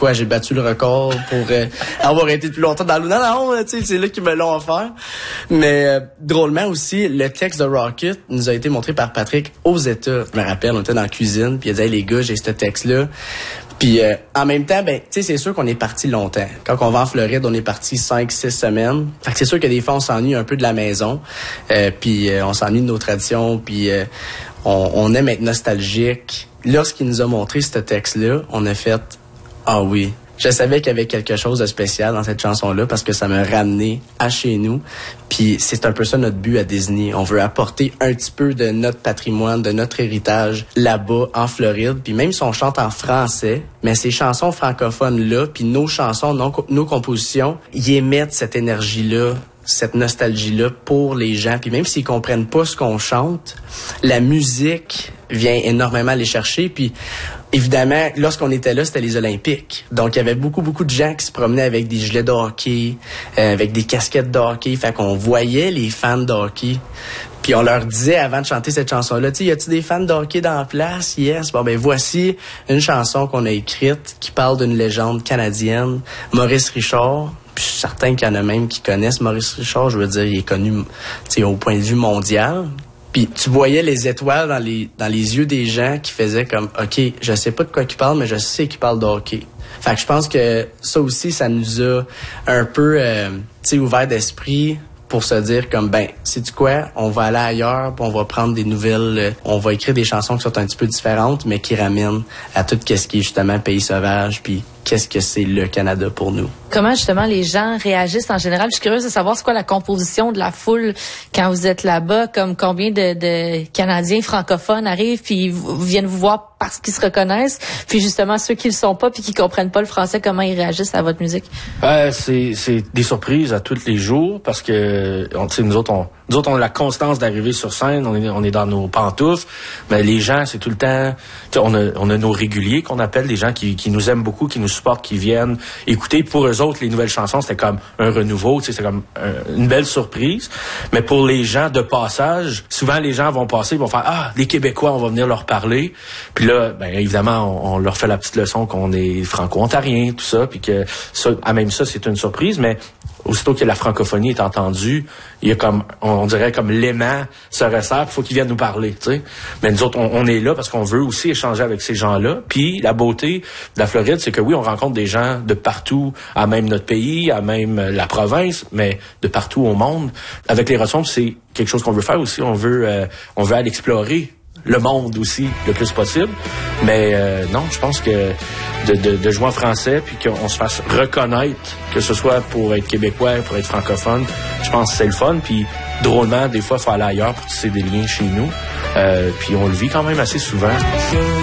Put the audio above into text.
quoi, j'ai battu le record pour avoir été plus longtemps dans l'eau. Non, tu sais, c'est là qu'ils me l'ont offert. Mais drôlement aussi, le texte de Rocket nous a été montré par Patrick aux États. Je me rappelle, on était dans la cuisine, puis il a dit hey, les gars, j'ai ce texte-là. Puis en même temps, ben, tu sais, c'est sûr qu'on est parti longtemps. Quand on va en Floride, on est parti 5-6 semaines. Fait que c'est sûr que des fois, on s'ennuie un peu de la maison. Puis on s'ennuie de nos traditions. Puis on aime être nostalgique. Lorsqu'il nous a montré ce texte-là, on a fait « Ah oui ». Je savais qu'il y avait quelque chose de spécial dans cette chanson-là parce que ça m'a ramené à chez nous. Puis c'est un peu ça notre but à Disney. On veut apporter un petit peu de notre patrimoine, de notre héritage là-bas en Floride. Puis même si on chante en français, mais ces chansons francophones-là, puis nos chansons, nos compositions, ils émettent cette énergie-là, cette nostalgie-là pour les gens. Puis même s'ils comprennent pas ce qu'on chante, la musique vient énormément les chercher. Puis évidemment, lorsqu'on était là, c'était les Olympiques. Donc, il y avait beaucoup de gens qui se promenaient avec des gilets de hockey, avec des casquettes de hockey. Fait qu'on voyait les fans de hockey. Puis on leur disait avant de chanter cette chanson-là, tu sais, y a-tu des fans de hockey dans la place? Yes. Bon, ben voici une chanson qu'on a écrite qui parle d'une légende canadienne, Maurice Richard. Puis je suis certain qu'il y en a même qui connaissent Maurice Richard. Je veux dire, il est connu, tu sais, au point de vue mondial. Puis tu voyais les étoiles dans les yeux des gens qui faisaient comme OK, je sais pas de quoi qu'ils parlent, mais je sais qu'ils parlent de hockey. Fait que je pense que ça aussi, ça nous a un peu tu sais, ouvert d'esprit pour se dire comme ben, sais-tu quoi, on va aller ailleurs, puis on va prendre des nouvelles, on va écrire des chansons qui sont un petit peu différentes, mais qui ramènent à tout ce qui est justement pays sauvage, puis qu'est-ce que c'est le Canada pour nous. Comment justement les gens réagissent en général? Je suis curieuse de savoir c'est quoi la composition de la foule quand vous êtes là-bas, comme combien de Canadiens francophones arrivent puis viennent vous voir parce qu'ils se reconnaissent, puis justement ceux qui le sont pas puis qui comprennent pas le français, comment ils réagissent à votre musique? C'est des surprises à tous les jours parce que nous autres on a la constance d'arriver sur scène, on est dans nos pantoufles, mais les gens c'est tout le temps, on a nos réguliers qu'on appelle, des gens qui nous aiment beaucoup, qui nous supportent, qui viennent écouter. Pour eux autres, les nouvelles chansons, c'était comme un renouveau, c'est comme une belle surprise. Mais pour les gens de passage, souvent les gens vont passer, ils vont faire les Québécois, on va venir leur parler. Puis là, ben évidemment, on leur fait la petite leçon qu'on est franco-ontarien, tout ça, puis que ça, même ça, c'est une surprise. Mais aussitôt que la francophonie est entendue, il y a comme, on dirait comme l'aimant se resserre, il faut qu'ils viennent nous parler, tu sais. Mais nous autres, on est là parce qu'on veut aussi échanger avec ces gens-là. Puis la beauté de la Floride, c'est que oui, on rencontre des gens de partout, à même notre pays, à même la province, mais de partout au monde. Avec les Ressombres, c'est quelque chose qu'on veut faire aussi. On veut aller explorer le monde aussi le plus possible. Mais non, je pense que de jouer en français puis qu'on se fasse reconnaître, que ce soit pour être québécois, pour être francophone, je pense que c'est le fun. Puis drôlement, des fois, il faut aller ailleurs pour tisser des liens chez nous. Puis on le vit quand même assez souvent.